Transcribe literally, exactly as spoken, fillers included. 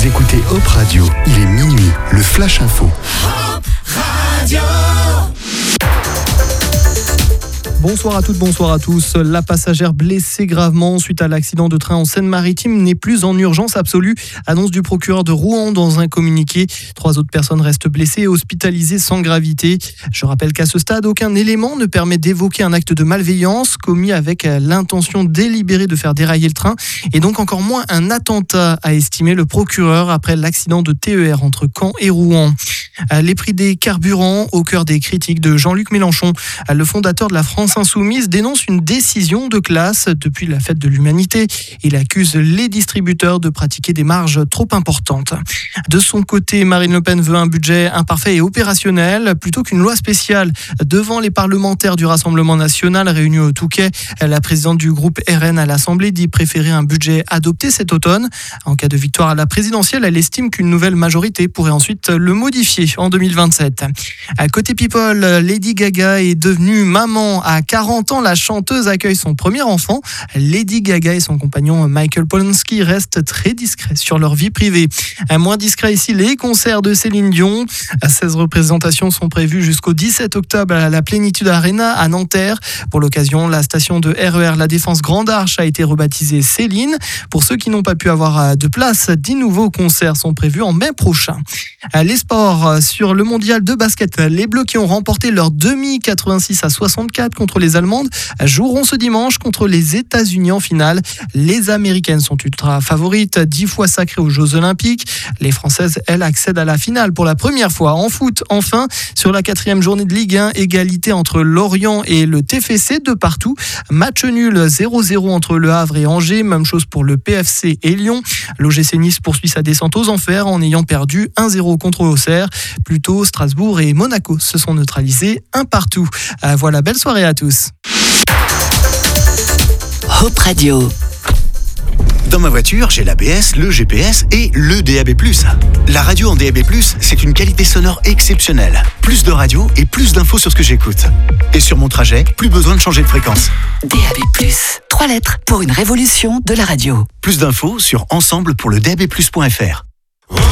Vous écoutez Hop Radio, il est minuit, le Flash Info. Hop Radio. Bonsoir à toutes, bonsoir à tous. La passagère blessée gravement suite à l'accident de train en Seine-Maritime n'est plus en urgence absolue, annonce du procureur de Rouen dans un communiqué. Trois autres personnes restent blessées et hospitalisées sans gravité. Je rappelle qu'à ce stade, aucun élément ne permet d'évoquer un acte de malveillance commis avec l'intention délibérée de faire dérailler le train et donc encore moins un attentat, a estimé le procureur après l'accident de T E R entre Caen et Rouen. Les prix des carburants au cœur des critiques de Jean-Luc Mélenchon, le fondateur de la France Insoumise, dénonce une décision de classe depuis la fête de l'humanité. Il accuse les distributeurs de pratiquer des marges trop importantes. De son côté, Marine Le Pen veut un budget imparfait et opérationnel plutôt qu'une loi spéciale. Devant les parlementaires du Rassemblement national réunis au Touquet, la présidente du groupe R N à l'Assemblée dit préférer un budget adopté cet automne. En cas de victoire à la présidentielle, elle estime qu'une nouvelle majorité pourrait ensuite le modifier en deux mille vingt-sept. À côté people, Lady Gaga est devenue maman. À quarante ans, la chanteuse accueille son premier enfant. Lady Gaga et son compagnon Michael Polanski restent très discrets sur leur vie privée. Moins discret ici, les concerts de Céline Dion. seize représentations sont prévues jusqu'au dix-sept octobre à la Plénitude Arena à Nanterre. Pour l'occasion, la station de R E R La Défense Grande Arche a été rebaptisée Céline. Pour ceux qui n'ont pas pu avoir de place, dix nouveaux concerts sont prévus en mai prochain. Les sports, sur le mondial de basket, les Bleus qui ont remporté leur demi quatre-vingt-six à soixante-quatre contre les Allemandes joueront ce dimanche contre les États-Unis en finale. Les Américaines sont ultra favorites, dix fois sacrées aux Jeux Olympiques. Les Françaises, elles, accèdent à la finale pour la première fois. En foot, enfin, sur la quatrième journée de Ligue un, égalité entre Lorient et le T F C de partout. Match nul zéro zéro entre Le Havre et Angers, même chose pour le P F C et Lyon. L'O G C Nice poursuit sa descente aux enfers en ayant perdu un zéro contre Auxerre. Plus tôt, Strasbourg et Monaco se sont neutralisés un partout. Voilà, belle soirée à tous. Hop Radio. Dans ma voiture, j'ai l'A B S, le G P S et le D A B plus. La radio en D A B plus, c'est une qualité sonore exceptionnelle. Plus de radio et plus d'infos sur ce que j'écoute. Et sur mon trajet, plus besoin de changer de fréquence. D A B plus, trois lettres pour une révolution de la radio. Plus d'infos sur ensemble pour le D A B plus point F R.